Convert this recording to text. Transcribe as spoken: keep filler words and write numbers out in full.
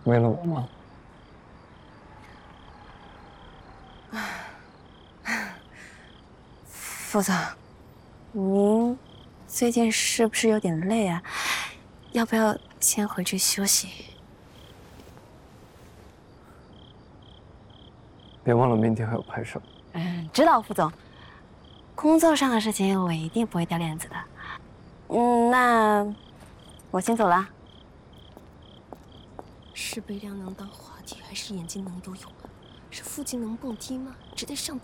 为了我吗？ 副总，您最近是不是有点累啊？要不要先回去休息？ 别忘了明天还有拍摄。 嗯，知道，副总。工作上的事情我一定不会掉链子的。嗯，那我先走了。 是背梁能当滑梯，还是眼睛能游泳啊？是腹肌能蹦迪吗？只得上